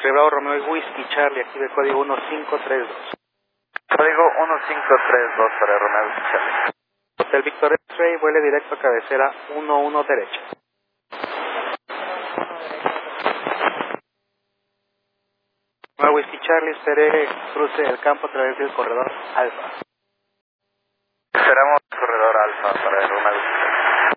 Bravo Romeo y Whisky Charlie, active código 1532. Código 1532 para Romeo y Charlie. Hotel Victor X-Ray, vuele directo a cabecera 11 derecha. Romeo Whisky Charlie, espere cruce el campo a través del corredor Alfa. Esperamos corredor Alfa para Romeo.